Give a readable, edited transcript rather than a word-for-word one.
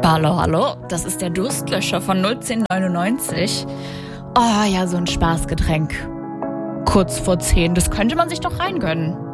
Hallo, hallo, das ist der Durstlöscher von 01099. Oh ja, so ein Spaßgetränk. Kurz vor 10, das könnte man sich doch reingönnen.